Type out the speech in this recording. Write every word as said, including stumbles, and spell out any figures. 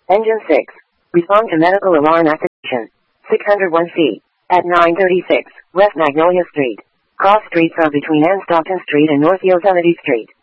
Engine six. Respond to medical alarm activation. six oh one C. At nine thirty-six, West Magnolia Street. Cross streets are between Ann Stockton Street and North Yosemite Street.